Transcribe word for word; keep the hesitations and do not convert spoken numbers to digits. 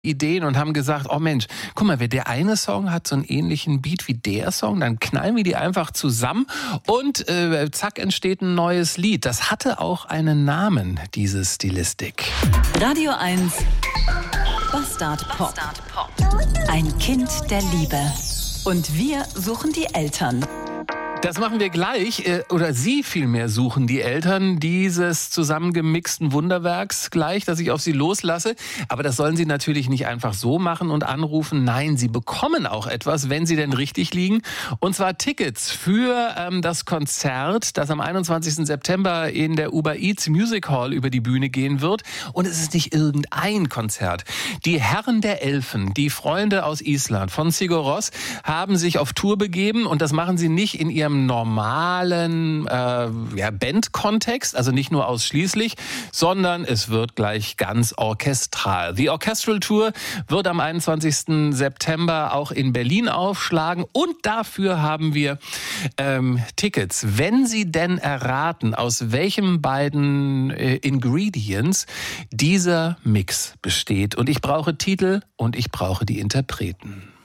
Ideen und haben gesagt, oh Mensch, guck mal, wer der eine Song hat so einen ähnlichen Beat wie der Song, dann knallen wir die einfach zusammen und äh, zack entsteht ein neues Lied. Das hatte auch einen Namen, diese Stilistik. Radio eins Bastard Pop. Ein Kind der Liebe. Und wir suchen die Eltern. Das machen wir gleich, oder Sie vielmehr suchen die Eltern dieses zusammengemixten Wunderwerks gleich, dass ich auf Sie loslasse. Aber das sollen Sie natürlich nicht einfach so machen und anrufen. Nein, Sie bekommen auch etwas, wenn Sie denn richtig liegen. Und zwar Tickets für ähm, das Konzert, das am einundzwanzigsten September in der Uber Eats Music Hall über die Bühne gehen wird. Und es ist nicht irgendein Konzert. Die Herren der Elfen, die Freunde aus Island von Sigur Rós, haben sich auf Tour begeben. Und das machen sie nicht in ihrem normalen äh, ja, Band-Kontext, also nicht nur ausschließlich, sondern es wird gleich ganz orchestral. Die Orchestral Tour wird am einundzwanzigsten September auch in Berlin aufschlagen und dafür haben wir ähm, Tickets. Wenn Sie denn erraten, aus welchen beiden äh, Ingredients dieser Mix besteht. Und ich brauche Titel und ich brauche die Interpreten.